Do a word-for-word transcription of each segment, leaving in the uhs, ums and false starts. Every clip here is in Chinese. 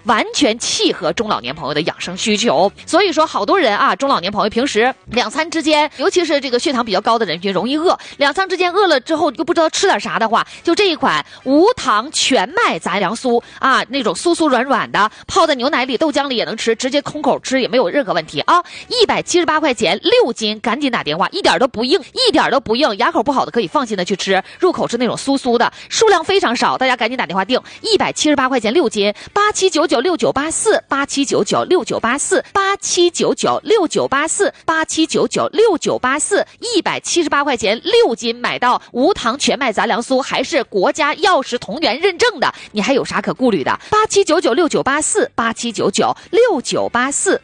完全契合中老年朋友的养生需求。所以说好多人啊，中老年朋友平时两餐之间，尤其是这个血糖比较高的人群容易饿，两餐之间饿了之后又不知道吃点啥的话，就这一款无糖全麦杂粮酥啊，那种酥酥软软的，泡在牛奶里豆浆里也能吃，直接空口吃也没有任何问题啊。一百七十八块钱六斤，赶紧打电话，一点都不硬，一点都不硬，牙口不好的可以放心的去吃，入口是那种酥酥的，数量非常少，大家赶紧打电话订，一百七十八块钱六斤，八七九九六九八四，八七九九六九八四，八七九九六九八四，八七九九六九八四，一百七十八块钱六斤买到无糖全麦杂粮酥，还是国家药食同源认证的，你还有啥可顾虑的？八七九九六九八四，八七九九六九八四。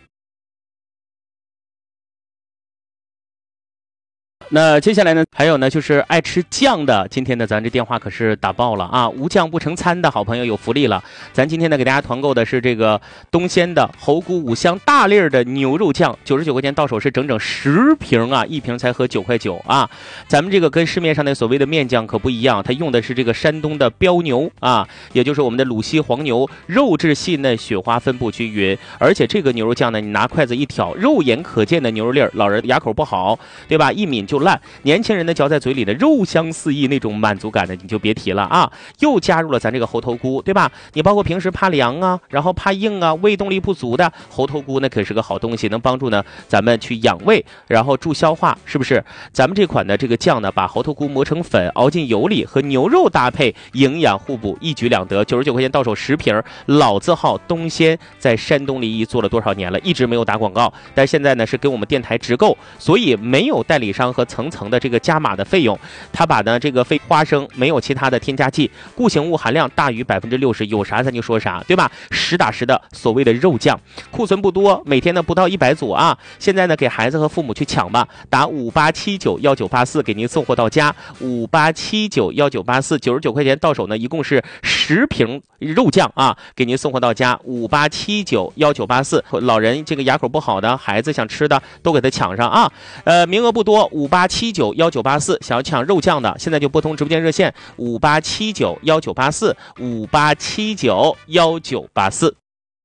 那接下来呢，还有呢，就是爱吃酱的，今天呢，咱这电话可是打爆了啊！无酱不成餐的好朋友有福利了，咱今天呢给大家团购的是这个东鲜的猴谷五香大粒的牛肉酱，九十九块钱到手是整整十瓶啊，一瓶才合九块九啊！咱们这个跟市面上的所谓的面酱可不一样，它用的是这个山东的标牛啊，也就是我们的鲁西黄牛，肉质细嫩，雪花分布均匀，而且这个牛肉酱呢，你拿筷子一挑，肉眼可见的牛肉粒儿，老人牙口不好，对吧？一抿就烂，年轻人的嚼在嘴里的肉香四溢，那种满足感的你就别提了啊！又加入了咱这个猴头菇，对吧？你包括平时怕凉啊，然后怕硬啊，胃动力不足的，猴头菇那可是个好东西，能帮助呢咱们去养胃，然后助消化，是不是？咱们这款的这个酱呢，把猴头菇磨成粉，熬进油里，和牛肉搭配，营养互补，一举两得。九十九块钱到手十瓶，老字号东鲜，在山东临沂做了多少年了，一直没有打广告，但现在呢是跟我们电台直购，所以没有代理商和层层的这个加码的费用，他把呢这个非花生没有其他的添加剂，固形物含量大于百分之六十，有啥咱就说啥，对吧？实打实的所谓的肉酱，库存不多，每天呢不到一百组啊。现在呢给孩子和父母去抢吧，打五八七九幺九八四给您送货到家，五八七九幺九八四，九十九块钱到手呢，一共是十瓶肉酱啊，给您送货到家，五八七九幺九八四。老人这个牙口不好的，孩子想吃的都给他抢上啊。呃，名额不多，五八七九幺九八四，想要抢肉酱的，现在就拨通直播间热线五八七九幺九八四，五八七九幺九八四。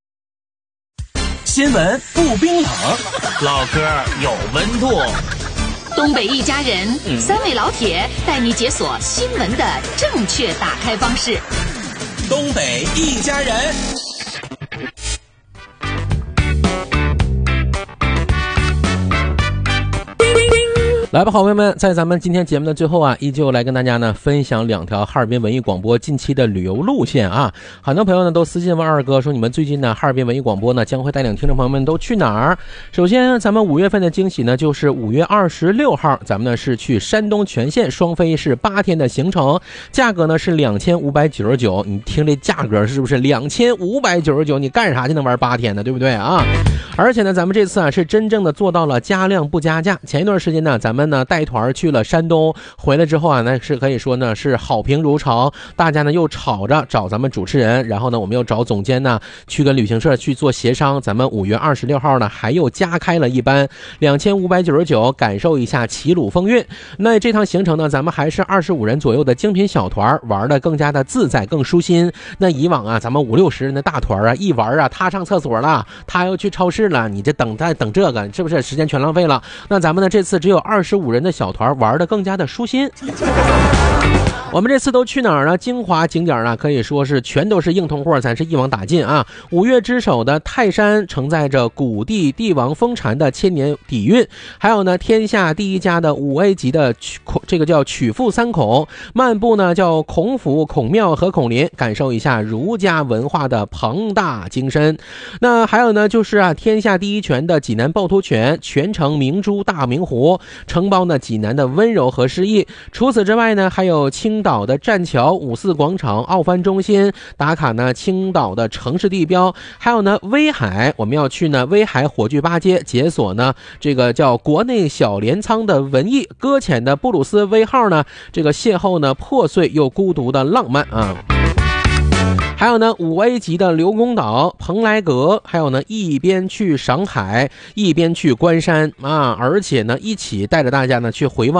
新闻不冰冷，唠嗑有温度。 东北一家人，嗯、三位老铁带你解锁新闻的正确打开方式。 东北一家人。 来吧，好朋友们，在咱们今天节目的最后啊，依旧来跟大家呢分享两条哈尔滨文艺广播近期的旅游路线啊。很多朋友呢都私信问二哥说，你们最近呢哈尔滨文艺广播呢将会带领听众朋友们都去哪儿？首先，咱们五月份的惊喜呢就是五月二十六号，咱们呢是去山东全县双飞是八天的行程，价格呢是两千五百九十九。你听这价格是不是两千五百九十九？你干啥就能玩八天呢？对不对啊？而且呢，咱们这次啊是真正的做到了加量不加价。前一段时间呢，咱们呢带团去了山东，回来之后啊，那是可以说呢是好评如潮，大家呢又吵着找咱们主持人，然后呢我们又找总监呢去跟旅行社去做协商，咱们五月二十六号呢还又加开了一班两千五百九十九，感受一下齐鲁风韵。那这趟行程呢，咱们还是二十五人左右的精品小团，玩的更加的自在，更舒心。那以往啊，咱们五六十人的大团啊，一玩啊，他上厕所了，他要去超市了，你这等待等这个，是不是时间全浪费了？那咱们呢这次只有二十五人的小团，玩的更加的舒心。我们这次都去哪儿呢？精华景点呢，可以说是全都是硬通货，咱是一网打尽啊！五岳之首的泰山承载着古帝帝王风禅的千年底蕴，还有呢，天下第一家的五 A 级的曲，这个叫曲阜三孔，漫步呢叫孔府、孔庙和孔林，感受一下儒家文化的庞大精深。那还有呢，就是啊，天下第一泉的济南趵突泉，全城明珠大明湖，承包呢济南的温柔和诗意。除此之外呢，还有青岛的栈桥、五四广场、奥帆中心，打卡呢青岛的城市地标，还有呢威海，我们要去呢威海火炬八街，解锁呢这个叫国内小镰仓的文艺，搁浅的布鲁斯威号呢这个邂逅呢破碎又孤独的浪漫啊。还有呢五 A 级的刘公岛、蓬莱阁，还有呢一边去上海一边去关山啊，而且呢一起带着大家呢去回望